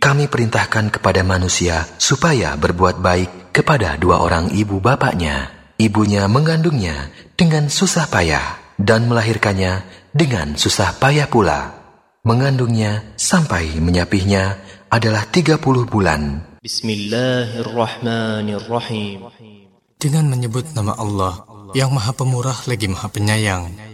kami perintahkan kepada manusia supaya berbuat baik kepada dua orang ibu bapaknya. Ibunya mengandungnya dengan susah payah dan melahirkannya dengan susah payah pula. Mengandungnya sampai menyapihnya adalah 30 bulan. Bismillahirrahmanirrahim. Dengan menyebut nama Allah yang Maha Pemurah lagi Maha Penyayang.